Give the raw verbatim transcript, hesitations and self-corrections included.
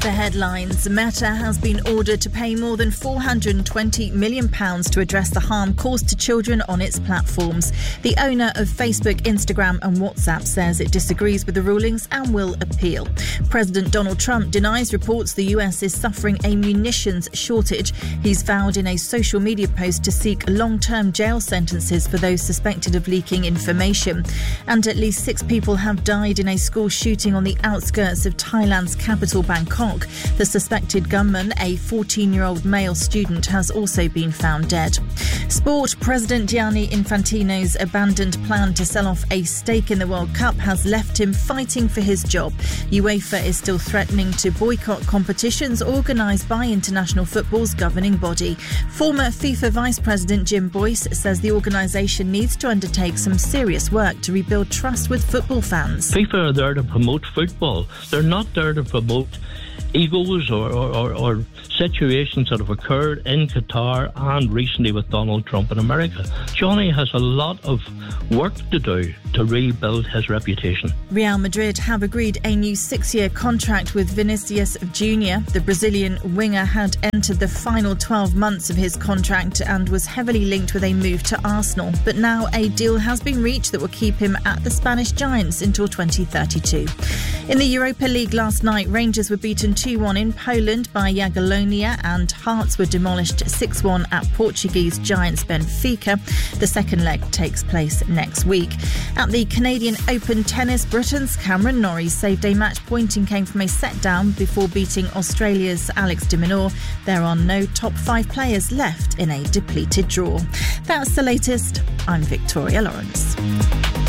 The headlines. Meta has been ordered to pay more than four hundred twenty million pounds to address the harm caused to children on its platforms. The owner of Facebook, Instagram and WhatsApp says it disagrees with the rulings and will appeal. President Donald Trump denies reports the U S is suffering a munitions shortage. He's vowed in a social media post to seek long-term jail sentences for those suspected of leaking information. And at least six people have died in a school shooting on the outskirts of Thailand's capital, Bangkok. The suspected gunman, a fourteen-year-old male student, has also been found dead. Sport. President Gianni Infantino's abandoned plan to sell off a stake in the World Cup has left him fighting for his job. UEFA is still threatening to boycott competitions organised by international football's governing body. Former FIFA Vice President Jim Boyce says the organisation needs to undertake some serious work to rebuild trust with football fans. FIFA are there to promote football. They're not there to promote egos or, or, or situations that have occurred in Qatar and recently with Donald Trump in America. Johnny has a lot of work to do to rebuild his reputation. Real Madrid have agreed a new six-year contract with Vinicius Junior The Brazilian winger had entered the final twelve months of his contract and was heavily linked with a move to Arsenal. But now a deal has been reached that will keep him at the Spanish Giants until twenty thirty-two. In the Europa League last night, Rangers were beaten two one in Poland by Jagiellonia and Hearts were demolished six one at Portuguese giants Benfica. The second leg takes place next week. At the Canadian Open tennis, Britain's Cameron Norrie saved a match point and came from a set down before beating Australia's Alex de Minaur. There are no top five players left in a depleted draw. That's the latest. I'm Victoria Lawrence.